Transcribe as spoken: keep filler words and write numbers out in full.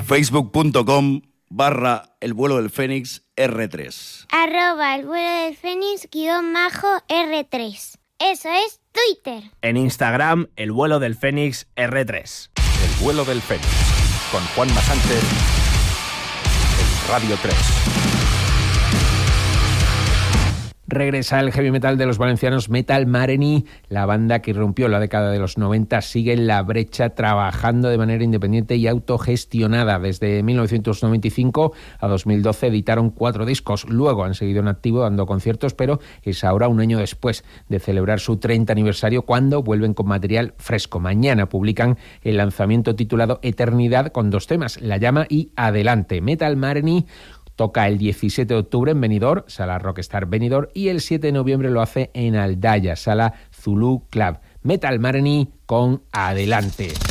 facebook.com barra el vuelo del Fénix R tres. Arroba el vuelo del Fénix guión majo R tres. Eso es Twitter. En Instagram, el vuelo del Fénix R tres. El vuelo del Fénix, con Juanma Sánchez, en Radio tres. Regresa el heavy metal de los valencianos Metal Mareny. La banda que irrumpió la década de los noventa sigue en la brecha, trabajando de manera independiente y autogestionada. Desde mil novecientos noventa y cinco a dos mil doce editaron cuatro discos. Luego han seguido en activo dando conciertos, pero es ahora un año después de celebrar su treinta aniversario cuando vuelven con material fresco. Mañana publican el lanzamiento titulado Eternidad con dos temas, La Llama y Adelante. Metal Mareny toca el diecisiete de octubre en Benidorm, Sala Rockstar Benidorm, y el siete de noviembre lo hace en Aldaya, Sala Zulu Club. Metal Mareny con Adelante.